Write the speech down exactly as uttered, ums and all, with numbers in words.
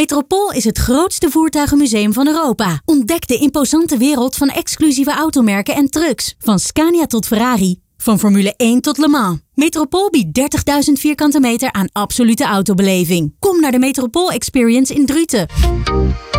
Metropool is het grootste voertuigenmuseum van Europa. Ontdek de imposante wereld van exclusieve automerken en trucks. Van Scania tot Ferrari. Van Formule één tot Le Mans. Metropool biedt dertigduizend vierkante meter aan absolute autobeleving. Kom naar de Metropool Experience in Druten.